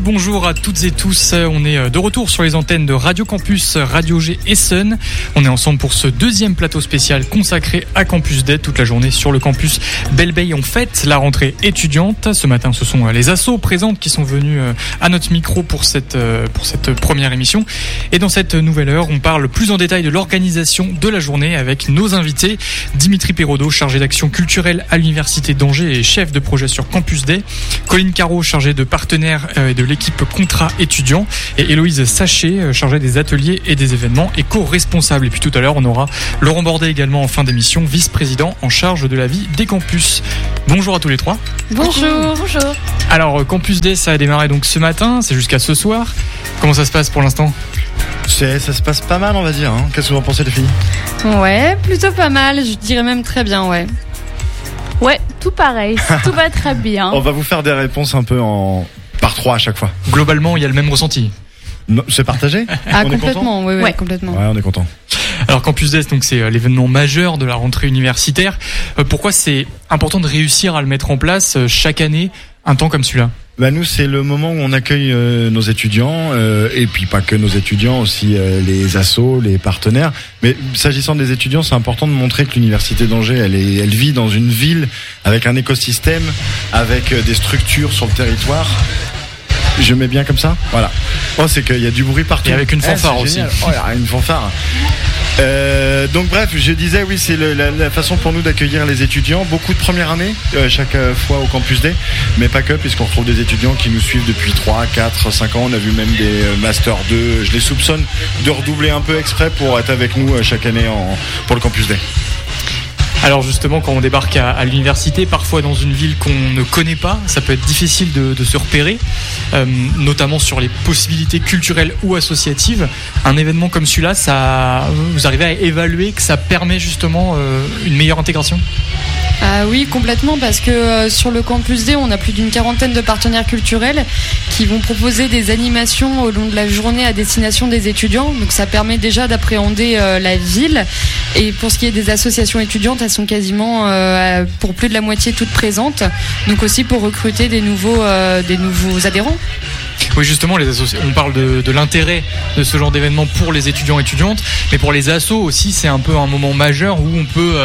bonjour à toutes et tous. On est de retour sur les antennes de Radio Campus, Radio G Essen. On est ensemble pour ce deuxième plateau spécial consacré à Campus Day. Toute la journée sur le campus Belle-Beille, on fête la rentrée étudiante. Ce matin, ce sont les assos présentes qui sont venus à notre micro pour cette première émission. Et dans cette nouvelle heure, on parle plus en détail de l'organisation de la journée avec nos invités. Dimitri Perraudot, chargé d'action culturelle à l'Université d'Angers et chef de projet sur Campus Day. Colline Caro, chargée de partenaire et de l'équipe Contrat étudiant. Et Héloïse Sachet, chargée des ateliers et des événements et co-responsable. Et puis tout à l'heure, on aura Laurent Bordet également en fin d'émission, vice-président en charge de la vie des campus. Bonjour à tous les trois. Bonjour. Bonjour. Alors, Campus Day, ça a démarré donc ce matin, c'est jusqu'à ce soir. Comment ça se passe pour l'instant ? Ça se passe pas mal, on va dire. Qu'est-ce que vous en pensez, les filles ? Ouais, plutôt pas mal. Je dirais même très bien, ouais. Ouais, tout pareil. Tout va très bien. On va vous faire des réponses un peu par trois à chaque fois. Globalement, il y a le même ressenti. Non, c'est partagé ? Ah, complètement, oui, complètement. Ouais, on est content. Alors Campus Day, donc c'est l'événement majeur de la rentrée universitaire. Pourquoi c'est important de réussir à le mettre en place chaque année, un temps comme celui-là ? Nous, c'est le moment où on accueille nos étudiants, et puis pas que nos étudiants, aussi les assos, les partenaires. Mais s'agissant des étudiants, c'est important de montrer que l'Université d'Angers, elle vit dans une ville avec un écosystème, avec des structures sur le territoire. Je mets bien comme ça ? Voilà. Oh, c'est qu'il y a du bruit partout. Et avec une fanfare aussi. Oh, il y a une fanfare. Donc bref, je disais, oui, c'est la façon pour nous d'accueillir les étudiants. Beaucoup de première année, chaque fois au Campus Day, mais pas que, puisqu'on retrouve des étudiants qui nous suivent depuis 3, 4, 5 ans. On a vu même des Master 2. Je les soupçonne de redoubler un peu exprès pour être avec nous chaque année pour le Campus Day. Alors justement, quand on débarque à l'université, parfois dans une ville qu'on ne connaît pas, ça peut être difficile de se repérer, notamment sur les possibilités culturelles ou associatives. Un événement comme celui-là, vous arrivez à évaluer que ça permet justement une meilleure intégration ? Ah oui, complètement, parce que sur le Campus Day, on a plus d'une quarantaine de partenaires culturels qui vont proposer des animations au long de la journée à destination des étudiants. Donc ça permet déjà d'appréhender la ville. Et pour ce qui est des associations étudiantes, elles sont quasiment pour plus de la moitié toutes présentes. Donc aussi pour recruter des nouveaux adhérents. Oui, justement, on parle de l'intérêt de ce genre d'événement pour les étudiants et étudiantes, mais pour les assos aussi, c'est un peu un moment majeur où on peut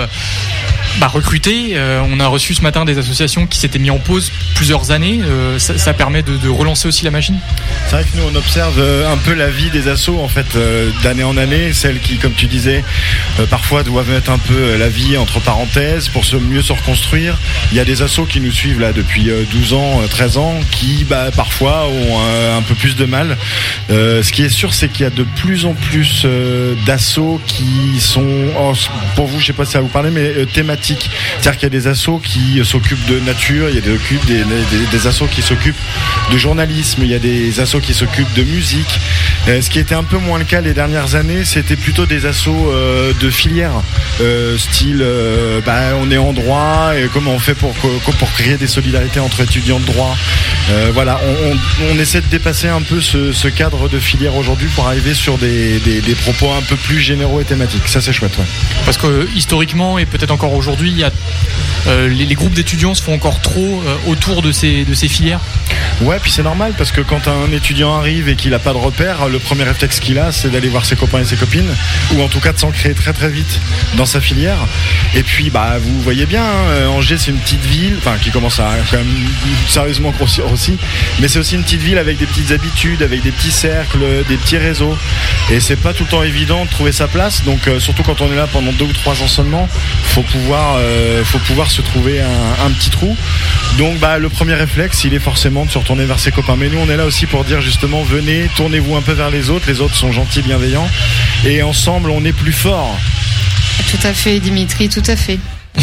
recruter. On a reçu ce matin des associations qui s'étaient mis en pause plusieurs années. Ça permet de relancer aussi la machine. C'est vrai que nous, on observe un peu la vie des assos, en fait, d'année en année. Celles qui, comme tu disais, parfois doivent mettre un peu la vie entre parenthèses pour mieux se reconstruire. Il y a des assos qui nous suivent là depuis 12 ans, 13 ans, qui parfois ont un peu plus de mal. Ce qui est sûr, c'est qu'il y a de plus en plus d'assos qui sont, pour vous, je sais pas si ça va vous parler, mais thématiques. C'est-à-dire qu'il y a des assos qui s'occupent de nature, il y a des assos qui s'occupent de journalisme, il y a des assos qui s'occupent de musique. Ce qui était un peu moins le cas les dernières années, c'était plutôt des assos de filière, style on est en droit et comment on fait pour créer des solidarités entre étudiants de droit. Voilà, on essaie de dépasser un peu ce cadre de filière aujourd'hui pour arriver sur des propos un peu plus généraux et thématiques. Ça, c'est chouette, ouais. Parce que historiquement et peut-être encore aujourd'hui, il y a les groupes d'étudiants se font encore trop autour de ces filières. Ouais, puis c'est normal parce que quand un étudiant arrive et qu'il n'a pas de repère, le premier réflexe qu'il a, c'est d'aller voir ses copains et ses copines, ou en tout cas de s'ancrer très très vite dans sa filière. Et puis vous voyez bien, Angers, c'est une petite ville, qui commence à quand même sérieusement grossir aussi, mais c'est aussi une petite ville avec des petites habitudes, avec des petits cercles, des petits réseaux, et c'est pas tout le temps évident de trouver sa place. Donc surtout quand on est là pendant 2 ou 3 ans seulement, faut pouvoir se trouver un petit trou. Donc le premier réflexe, il est forcément de se retourner vers ses copains. Mais nous, on est là aussi pour dire justement, venez, tournez-vous un peu vers les autres sont gentils, bienveillants, et ensemble on est plus fort. Tout à fait, Dimitri, tout à fait.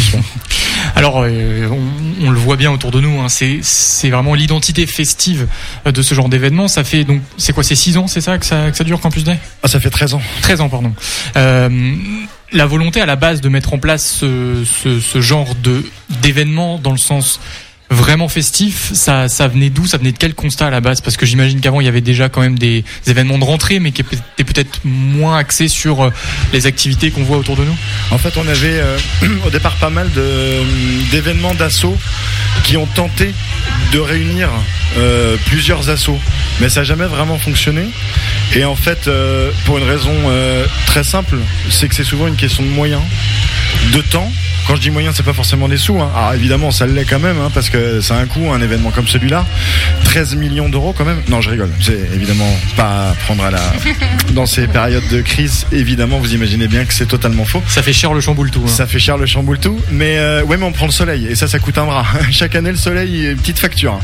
Alors, on le voit bien autour de nous, c'est vraiment l'identité festive de ce genre d'événement. Ça fait donc, c'est quoi, c'est 6 ans, c'est ça que ça dure, Campus Day ? Ça fait 13 ans. 13 ans, pardon. La volonté à la base de mettre en place ce genre d'événement dans le sens vraiment festif, ça venait d'où? Ça venait de quel constat à la base? Parce que j'imagine qu'avant il y avait déjà quand même des événements de rentrée, mais qui étaient peut-être moins axés sur les activités qu'on voit autour de nous. En fait, on avait au départ pas mal d'événements d'assos qui ont tenté de réunir plusieurs assos, mais ça n'a jamais vraiment fonctionné. Et en fait, pour une raison très simple, c'est que c'est souvent une question de moyens, de temps. Quand je dis moyens, c'est pas forcément des sous, hein. Alors évidemment, ça l'est quand même, hein, parce que ça a un coût, un événement comme celui-là. 13 millions d'euros quand même. Non, je rigole. C'est évidemment pas à prendre dans ces périodes de crise. Évidemment, vous imaginez bien que c'est totalement faux. Ça fait cher le chamboule-tout. Hein. Ça fait cher le chamboule-tout. Mais ouais, mais on prend le soleil et ça coûte un bras. Chaque année, le soleil, une petite facture.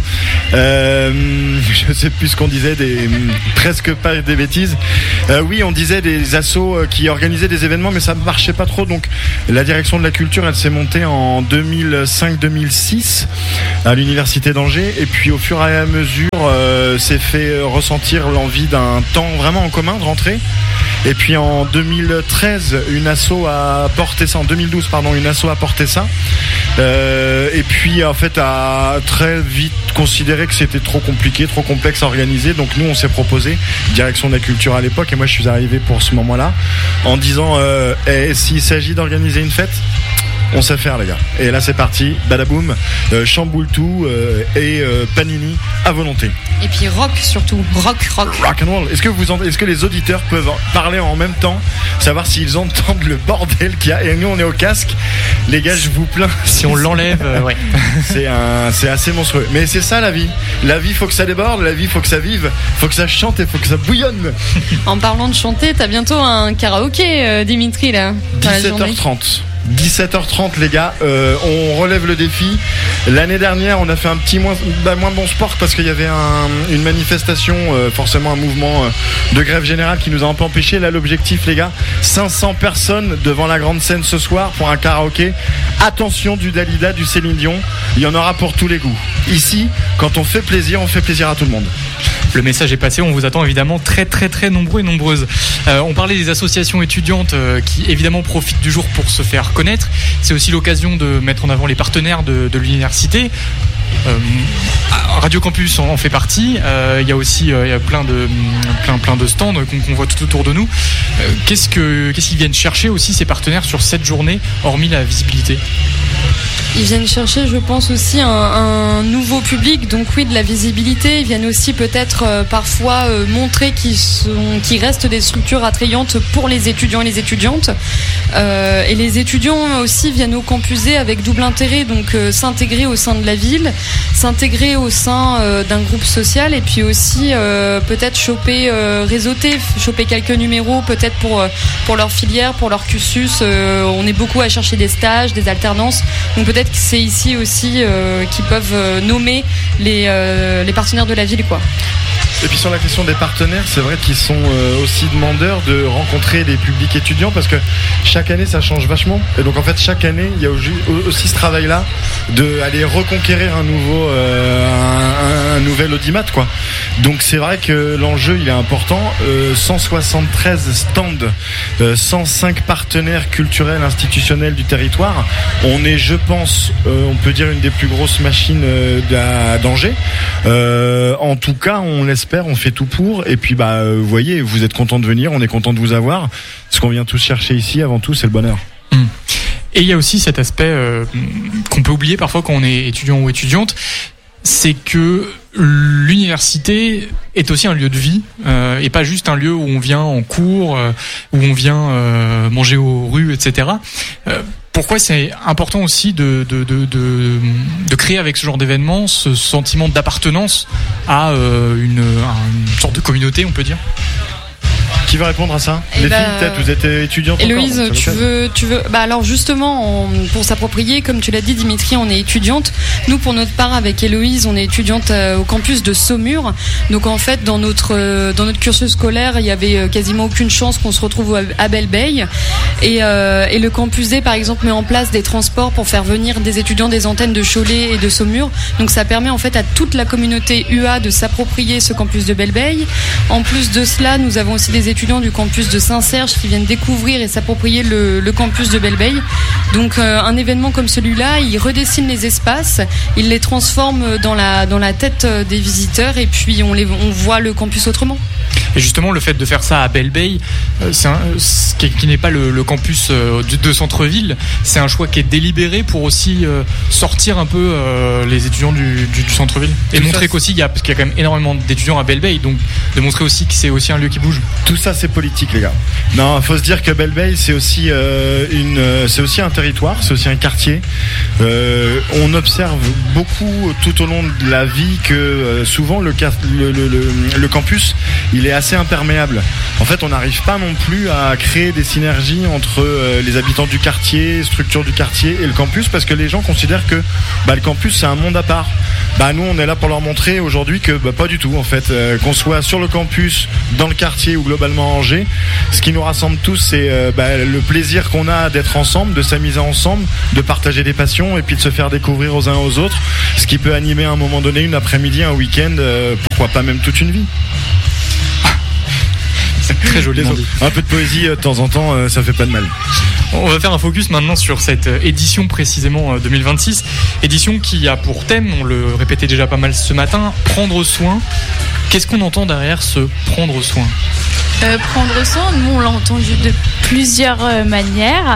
Je sais plus ce qu'on disait, presque pas des bêtises. Oui, on disait des assos qui organisaient des événements, mais ça marchait pas trop. Donc, la direction de la culture, elle s'est montée en 2005-2006 à l'université d'Angers, et puis au fur et à mesure s'est fait ressentir l'envie d'un temps vraiment en commun de rentrer. Et puis en 2013, une asso a porté ça, en 2012 pardon, une asso a porté ça. Et puis en fait a très vite considéré que c'était trop compliqué, trop complexe à organiser. Donc nous on s'est proposé, direction de la culture à l'époque, et moi je suis arrivé pour ce moment-là, en disant s'il s'agit d'organiser une fête, on sait faire les gars. Et là c'est parti, badaboum, chamboule tout et panini à volonté. Et puis rock surtout, rock and roll. Est-ce que les auditeurs peuvent parler en même temps, savoir s'ils entendent le bordel qu'il y a? Et nous on est au casque, les gars, je vous plains. Si on l'enlève, ouais. C'est assez monstrueux. Mais c'est ça la vie. La vie, faut que ça déborde, la vie, faut que ça vive, faut que ça chante et faut que ça bouillonne. En parlant de chanter, t'as bientôt un karaoké, Dimitri là. 17h30 les gars, on relève le défi. L'année dernière on a fait un petit moins bon sport parce qu'il y avait une manifestation, forcément un mouvement de grève générale qui nous a un peu empêché. Là l'objectif les gars, 500 personnes devant la grande scène ce soir pour un karaoké. Attention, du Dalida, du Céline Dion, il y en aura pour tous les goûts. Ici, quand on fait plaisir à tout le monde. Le message est passé, on vous attend évidemment très très très nombreux et nombreuses. On parlait des associations étudiantes qui évidemment profitent du jour pour se faire connaître. C'est aussi l'occasion de mettre en avant les partenaires de l'université. Radio Campus en fait partie. Il y a aussi plein de stands qu'on voit tout autour de nous. Qu'est-ce qu'ils viennent chercher aussi ces partenaires sur cette journée, hormis la visibilité? Ils viennent chercher, je pense, aussi un nouveau public, donc oui, de la visibilité. Ils viennent aussi peut-être parfois montrer qu'ils restent des structures attrayantes pour les étudiants et les étudiantes. Et les étudiants aussi viennent au Campus D avec double intérêt, donc s'intégrer au sein de la ville, s'intégrer au sein d'un groupe social, et puis aussi peut-être réseauter, choper quelques numéros peut-être pour leur filière, pour leur cursus. On est beaucoup à chercher des stages, des alternances, donc peut-être que c'est ici aussi qu'ils peuvent nommer les partenaires de la ville, quoi. Et puis sur la question des partenaires, c'est vrai qu'ils sont aussi demandeurs de rencontrer des publics étudiants, parce que chaque année ça change vachement. Et donc en fait chaque année il y a aussi ce travail-là d'aller reconquérir un nouvel audimat, quoi. Donc c'est vrai que l'enjeu il est important. 173 stands, 105 partenaires culturels institutionnels du territoire. On est, je pense, on peut dire une des plus grosses machines d'Angers. En tout cas, on l'espère, on fait tout pour. Et puis vous voyez, vous êtes contents de venir, on est content de vous avoir. Ce qu'on vient tous chercher ici, avant tout, c'est le bonheur. Et il y a aussi cet aspect qu'on peut oublier parfois quand on est étudiant ou étudiante, c'est que l'université est aussi un lieu de vie et pas juste un lieu où on vient en cours, où on vient manger aux rues, etc. Pourquoi c'est important aussi de créer avec ce genre d'événement ce sentiment d'appartenance à une sorte de communauté, on peut dire? Qui veut répondre à ça? Les filles, peut-être, vous êtes étudiante. Héloïse, encore, tu veux. Alors justement, pour s'approprier, comme tu l'as dit, Dimitri, on est étudiante. Nous, pour notre part, avec Héloïse, on est étudiante au campus de Saumur. Donc en fait, dans notre cursus scolaire, il y avait quasiment aucune chance qu'on se retrouve à Belle-Beille. Et le campus D, par exemple, met en place des transports pour faire venir des étudiants des antennes de Cholet et de Saumur. Donc ça permet en fait à toute la communauté UA de s'approprier ce campus de Belle-Beille. En plus de cela, nous avons aussi des étudiants étudiants du campus de Saint-Serge qui viennent découvrir et s'approprier le campus de Belle-Beille. Donc un événement comme celui-là, il redessine les espaces, il les transforme dans la tête des visiteurs et puis on voit le campus autrement. Et justement, le fait de faire ça à Belle-Beille, qui n'est pas le campus de centre-ville, c'est un choix qui est délibéré pour aussi sortir un peu les étudiants du centre-ville et tout montrer qu'aussi parce qu'il y a quand même énormément d'étudiants à Belle-Beille, donc de montrer aussi que c'est aussi un lieu qui bouge. Tout ça, c'est politique, les gars. Non, faut se dire que Belle-Beille, c'est aussi c'est aussi un territoire, c'est aussi un quartier. On observe beaucoup tout au long de la vie que souvent le campus, il est assez imperméable. En fait, on n'arrive pas non plus à créer des synergies entre les habitants du quartier, structure du quartier et le campus, parce que les gens considèrent que le campus, c'est un monde à part. Nous, on est là pour leur montrer aujourd'hui que pas du tout, en fait. Qu'on soit sur le campus, dans le quartier ou globalement à Angers, ce qui nous rassemble tous, c'est le plaisir qu'on a d'être ensemble, de s'amuser ensemble, de partager des passions et puis de se faire découvrir aux uns aux autres, ce qui peut animer à un moment donné une après-midi, un week-end, pourquoi pas même toute une vie. C'est très joli. Un peu de poésie de temps en temps, ça fait pas de mal. On va faire un focus maintenant sur cette édition précisément 2026. Édition qui a pour thème, on le répétait déjà pas mal ce matin, prendre soin. Qu'est-ce qu'on entend derrière ce prendre soin ? Prendre soin, nous on l'a entendu de plusieurs manières.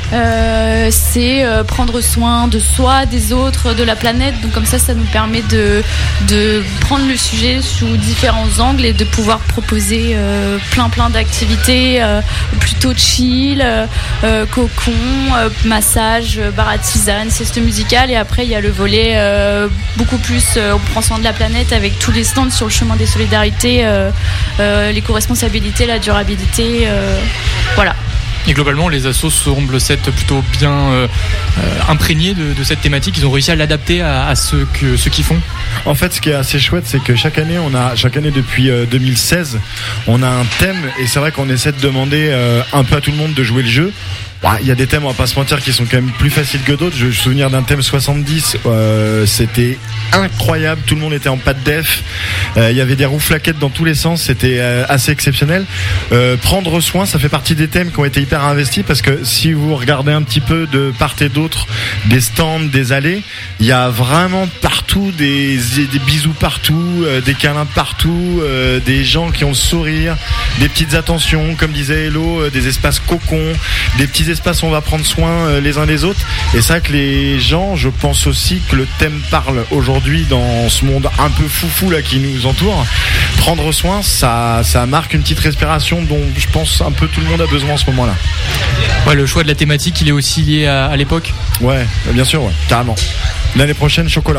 C'est prendre soin de soi, des autres, de la planète. Donc comme ça nous permet de prendre le sujet sous différents angles et de pouvoir proposer plein d'activités plutôt chill, cocon, massage, bar à tisane, sieste musicale. Et après il y a le volet beaucoup plus on prend soin de la planète avec tous les stands sur le chemin des solidarités, l'éco-responsabilité, la durabilité, voilà. Et globalement, les assos semblent s'être plutôt bien imprégnés de cette thématique. Ils ont réussi à l'adapter à ce qu'ils font. En fait, ce qui est assez chouette, c'est que chaque année depuis 2016, on a un thème. Et c'est vrai qu'on essaie de demander un peu à tout le monde de jouer le jeu. Il y a des thèmes, on va pas se mentir, qui sont quand même plus faciles que d'autres. Je me souviens d'un thème 70, c'était incroyable, tout le monde était en pâte def, il y avait des roues flaquettes dans tous les sens, c'était assez exceptionnel. Prendre soin, ça fait partie des thèmes qui ont été hyper investis, parce que si vous regardez un petit peu de part et d'autre des stands, des allées, il y a vraiment partout des bisous partout, des câlins partout, des gens qui ont le sourire, des petites attentions, comme disait Hello, des espaces cocons, des petits espaces où on va prendre soin les uns des autres. Et c'est vrai que les gens, je pense aussi que le thème parle aujourd'hui dans ce monde un peu foufou là qui nous entoure. Prendre soin, ça marque une petite respiration dont je pense un peu tout le monde a besoin en ce moment-là. Ouais, le choix de la thématique, il est aussi lié à l'époque. Ouais, bien sûr, ouais, carrément. L'année prochaine, chocolat.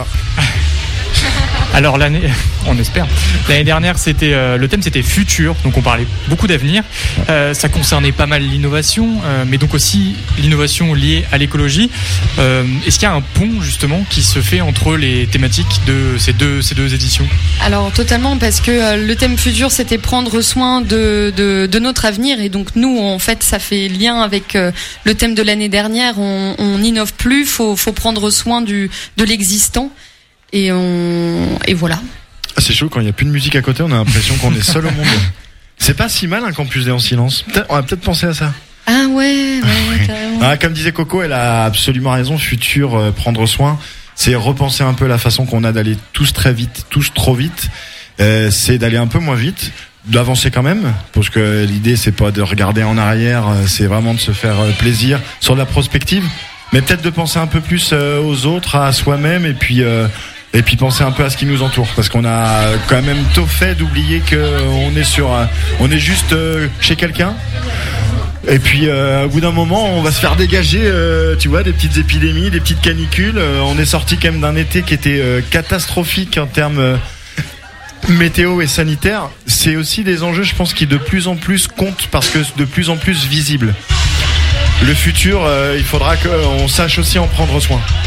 Alors on espère. L'année dernière, le thème c'était futur, donc on parlait beaucoup d'avenir. Ça concernait pas mal l'innovation, mais donc aussi l'innovation liée à l'écologie. Est-ce qu'il y a un pont justement qui se fait entre les thématiques de ces deux éditions ? Alors totalement, parce que le thème futur c'était prendre soin de notre avenir, et donc nous en fait ça fait lien avec le thème de l'année dernière. On n'innove plus, faut prendre soin de l'existant. Et voilà. C'est chaud, quand il n'y a plus de musique à côté, on a l'impression qu'on est seul au monde. C'est pas si mal un campus D en silence. On va peut-être penser à ça. Ah ouais, carrément. Comme disait Coco, elle a absolument raison. Futur, prendre soin, c'est repenser un peu la façon qu'on a d'aller tous très vite, tous trop vite. C'est d'aller un peu moins vite, d'avancer quand même, parce que l'idée c'est pas de regarder en arrière, c'est vraiment de se faire plaisir sur de la prospective, mais peut-être de penser un peu plus aux autres, à soi-même, et puis penser un peu à ce qui nous entoure, parce qu'on a quand même tôt fait d'oublier qu'on est juste chez quelqu'un. Et puis au bout d'un moment on va se faire dégager tu vois, des petites épidémies, des petites canicules. On est sorti quand même d'un été qui était catastrophique en termes météo et sanitaire. C'est aussi des enjeux, je pense, qui de plus en plus comptent, parce que de plus en plus visibles. Le futur, il faudra qu'on sache aussi en prendre soin.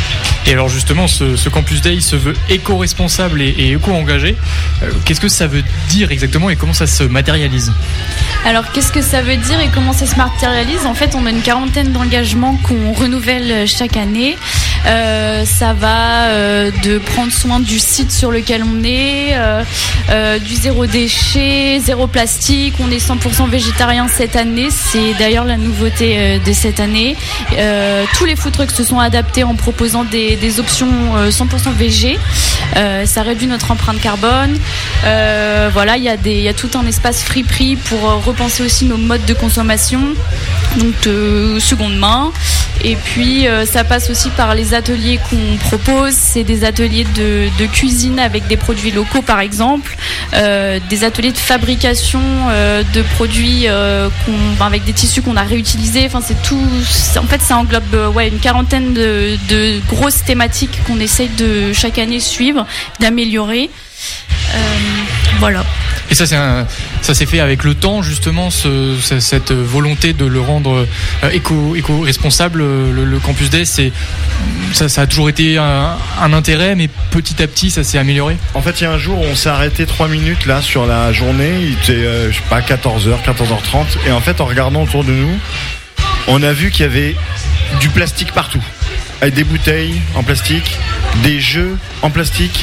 Et alors justement, ce Campus Day se veut éco-responsable et éco-engagé. Qu'est-ce que ça veut dire exactement et comment ça se matérialise ? Alors, qu'est-ce que ça veut dire et comment ça se matérialise ? En fait, on a une quarantaine d'engagements qu'on renouvelle chaque année. Ça va de prendre soin du site sur lequel on est, du zéro déchet, zéro plastique. On est 100% végétarien cette année. C'est d'ailleurs la nouveauté de cette année. Tous les food trucks se sont adaptés en proposant des options 100% végé. Ça réduit notre empreinte carbone. Voilà, il y a tout un espace friperie pour repenser aussi nos modes de consommation, donc seconde main. Et puis ça passe aussi par les ateliers qu'on propose. C'est des ateliers de cuisine avec des produits locaux par exemple, des ateliers de fabrication de produits avec des tissus qu'on a réutilisés. Enfin c'est tout. En fait ça englobe une quarantaine de grosses thématiques qu'on essaye de chaque année suivre, d'améliorer. Voilà. Et ça s'est fait avec le temps justement, cette volonté de le rendre éco-responsable. Le Campus Day, ça a toujours été un intérêt, mais petit à petit, ça s'est amélioré. En fait, il y a un jour où on s'est arrêté 3 minutes là sur la journée. Il était, 14h, 14h30, et en fait, en regardant autour de nous, on a vu qu'il y avait du plastique partout, avec des bouteilles en plastique, des jeux en plastique.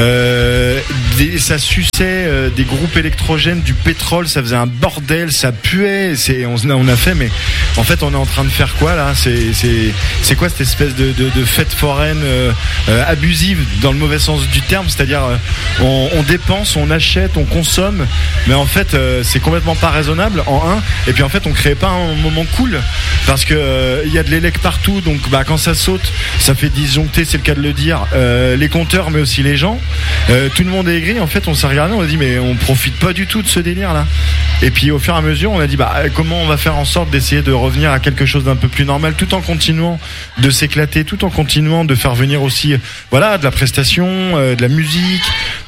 Ça suçait des groupes électrogènes, du pétrole, ça faisait un bordel, ça puait. On a fait, mais en fait, on est en train de faire quoi là ? C'est quoi cette espèce de fête foraine abusive dans le mauvais sens du terme ? C'est-à-dire, on dépense, on achète, on consomme, mais en fait, c'est complètement pas raisonnable. Et puis en fait, on crée pas un moment cool parce que il y a de l'élec partout, donc quand ça saute, ça fait disjoncter, c'est le cas de le dire, les compteurs, mais aussi les gens. Tout le monde est aigri. En fait, on s'est regardé, on a dit mais on profite pas du tout de ce délire là. Et puis au fur et à mesure, on a dit comment on va faire en sorte d'essayer de revenir à quelque chose d'un peu plus normal, tout en continuant de s'éclater, tout en continuant de faire venir aussi de la prestation, de la musique,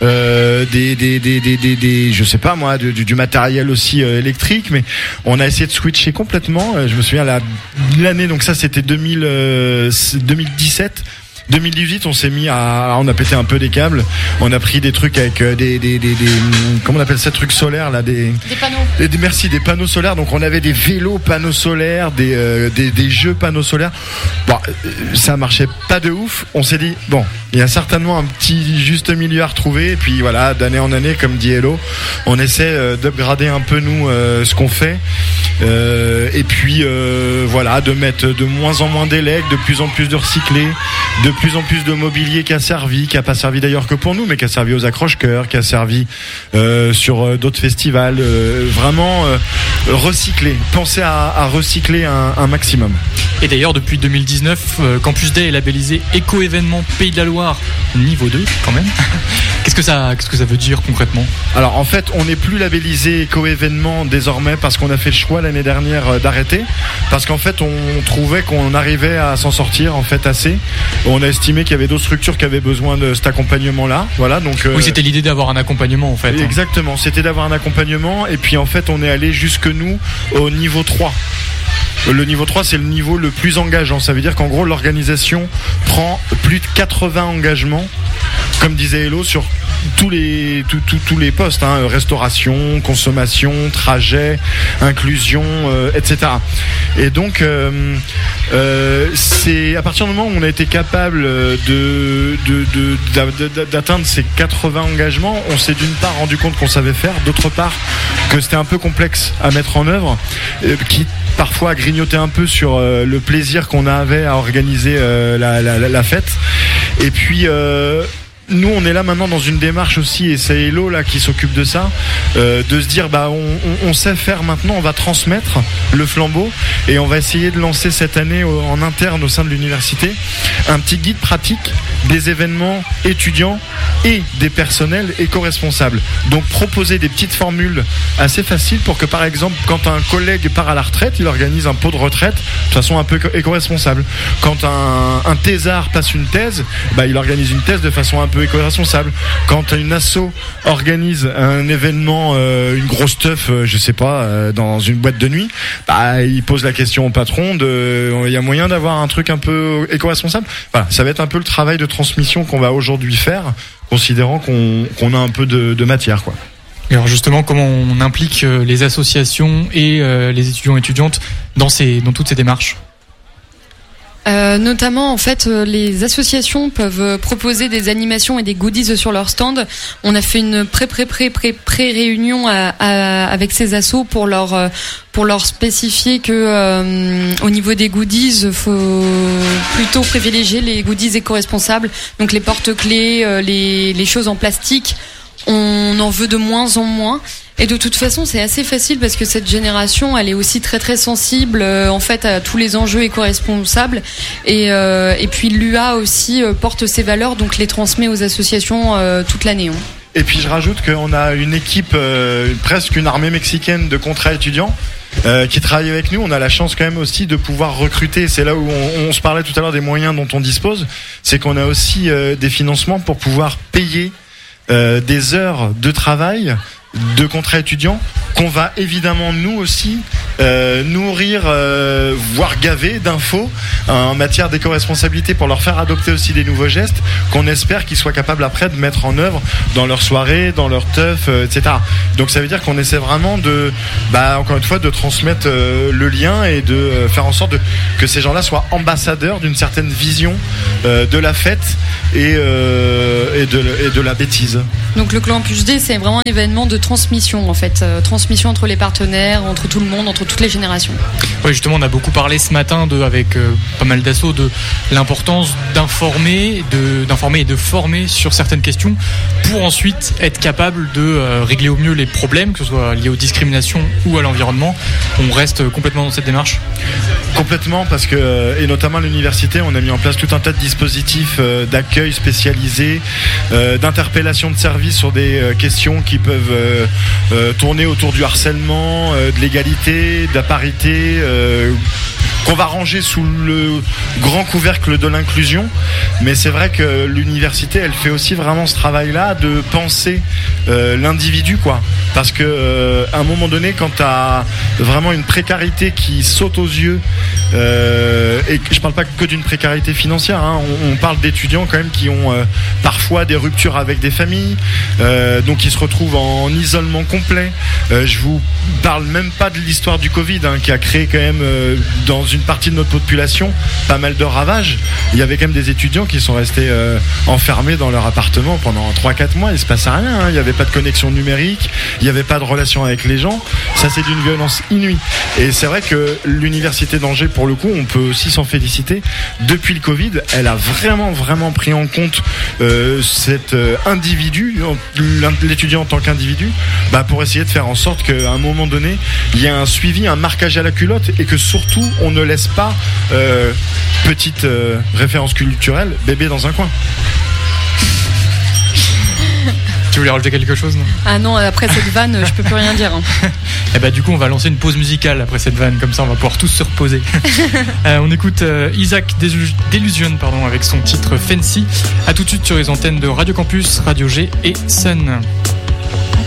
des je sais pas moi, du matériel aussi électrique. Mais on a essayé de switcher complètement. Je me souviens l'année, donc ça c'était 2017. 2018, on s'est mis on a pété un peu des câbles. On a pris des trucs avec des comment on appelle ça, trucs solaires là, des panneaux. Merci, des panneaux solaires. Donc on avait des vélos panneaux solaires, des jeux panneaux solaires. Ça marchait pas de ouf. On s'est dit il y a certainement un petit juste milieu à retrouver. Et puis voilà, d'année en année, comme dit Hello, on essaie d'upgrader un peu nous ce qu'on fait. Et puis de mettre de moins en moins d'élec, de plus en plus de recyclés, de plus en plus de mobilier qui a pas servi d'ailleurs que pour nous, mais qui a servi aux accroche-cœurs, qui a servi sur d'autres festivals. Vraiment recycler, penser à recycler un maximum. Et d'ailleurs, depuis 2019, Campus Day est labellisé éco-événement Pays de la Loire niveau 2 quand même. Qu'est-ce que ça veut dire concrètement ? Alors en fait, on n'est plus labellisé éco-événement désormais parce qu'on a fait le choix l'année dernière d'arrêter, parce qu'en fait on trouvait qu'on arrivait à s'en sortir en fait assez. On a estimé qu'il y avait d'autres structures qui avaient besoin de cet accompagnement-là. Voilà, donc oui, c'était l'idée d'avoir un accompagnement en fait. Exactement, c'était d'avoir un accompagnement, et puis en fait on est allé jusque nous au niveau 3. Le niveau 3, c'est le niveau le plus engageant. Ça veut dire qu'en gros, l'organisation prend plus de 80 engagements, comme disait Hello, sur tous les postes, restauration, consommation, trajet, inclusion, etc. Et donc, c'est à partir du moment où on a été capable d'atteindre ces 80 engagements, on s'est d'une part rendu compte qu'on savait faire, d'autre part que c'était un peu complexe à mettre en œuvre, qui parfois a grignoté un peu sur le plaisir qu'on avait à organiser la fête. Et puis nous on est là maintenant dans une démarche aussi, et c'est Hello là qui s'occupe de ça, de se dire on sait faire maintenant, on va transmettre le flambeau, et on va essayer de lancer cette année en interne au sein de l'université un petit guide pratique des événements étudiants et des personnels éco-responsables. Donc proposer des petites formules assez faciles pour que par exemple quand un collègue part à la retraite, il organise un pot de retraite de façon un peu éco-responsable. Quand un thésard passe une thèse, il organise une thèse de façon un peu peu éco-responsable. Quand une asso organise un événement, une grosse teuf, je sais pas, dans une boîte de nuit, bah il pose la question au patron il y a moyen d'avoir un truc un peu éco-responsable. Voilà, ça va être un peu le travail de transmission qu'on va aujourd'hui faire, considérant qu'on a un peu de matière, quoi. Et alors justement, comment on implique les associations et les étudiants et étudiantes dans toutes ces démarches ? Notamment, en fait, les associations peuvent proposer des animations et des goodies sur leur stand. On a fait une pré-réunion avec ces assos pour leur spécifier que au niveau des goodies, faut plutôt privilégier les goodies éco-responsables. Donc les porte-clés, les choses en plastique, on en veut de moins en moins. Et de toute façon, c'est assez facile parce que cette génération, elle est aussi très très sensible en fait à tous les enjeux éco-responsables. Et puis l'UA aussi porte ses valeurs, donc les transmet aux associations toute l'année. Et puis je rajoute qu'on a une équipe, presque une armée mexicaine de contrats étudiants qui travaille avec nous. On a la chance quand même aussi de pouvoir recruter. C'est là où on se parlait tout à l'heure des moyens dont on dispose. C'est qu'on a aussi des financements pour pouvoir payer des heures de travail de contrats étudiants qu'on va évidemment nous aussi nourrir, voire gaver d'infos en matière d'éco-responsabilité pour leur faire adopter aussi des nouveaux gestes qu'on espère qu'ils soient capables après de mettre en œuvre dans leurs soirées, dans leurs teufs, etc. Donc ça veut dire qu'on essaie vraiment encore une fois, de transmettre le lien et de faire en sorte que ces gens-là soient ambassadeurs d'une certaine vision de la fête et de la bêtise. Donc le Campus D, c'est vraiment un événement de transmission en fait, transmission entre les partenaires, entre tout le monde, entre toutes les générations. Oui, justement, on a beaucoup parlé ce matin avec pas mal d'assauts de l'importance d'informer et de former sur certaines questions pour ensuite être capable de régler au mieux les problèmes, que ce soit liés aux discriminations ou à l'environnement. On reste complètement dans cette démarche. Complètement, parce que, et notamment à l'université, on a mis en place tout un tas de dispositifs d'accueil spécialisés, d'interpellation de services sur des questions qui peuvent tourner autour du harcèlement, de l'égalité, de la parité, qu'on va ranger sous le grand couvercle de l'inclusion. Mais c'est vrai que l'université, elle fait aussi vraiment ce travail-là de penser l'individu, quoi. Parce que à un moment donné, quand t'as vraiment une précarité qui saute aux yeux, et je parle pas que d'une précarité financière, hein, on parle d'étudiants quand même qui ont parfois des ruptures avec des familles, donc qui se retrouvent en isolement complet. Je vous parle même pas de l'histoire du Covid, hein, qui a créé quand même dans une partie de notre population pas mal de ravages. Il y avait quand même des étudiants qui sont restés enfermés dans leur appartement pendant 3-4 mois, il se passait rien, hein. Il n'y avait pas de connexion numérique, il n'y avait pas de relation avec les gens. Ça, c'est d'une violence inouïe. Et c'est vrai que l'université d'Angers, pour le coup, on peut aussi s'en féliciter. Depuis le Covid, elle a vraiment pris en compte cet individu, l'étudiant en tant qu'individu, pour essayer de faire en sorte qu'à un moment donné, il y ait un suivi, un marquage à la culotte, et que surtout, on ne laisse pas petite référence culturelle, bébé dans un coin. Tu voulais rajouter quelque chose, non ? Ah non, après cette vanne, je peux plus rien dire. Hein. Et du coup, on va lancer une pause musicale après cette vanne, comme ça on va pouvoir tous se reposer. On écoute Isaac Delusion, avec son titre Fancy. À tout de suite sur les antennes de Radio Campus, Radio G et Sun.